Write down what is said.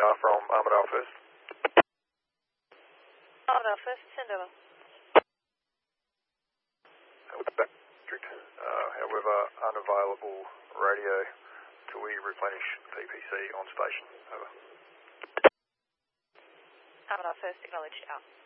radar from Armidale First. Armidale First, send over. However, unavailable radio till we replenish PPC on station. Over. Armidale First, acknowledged, out.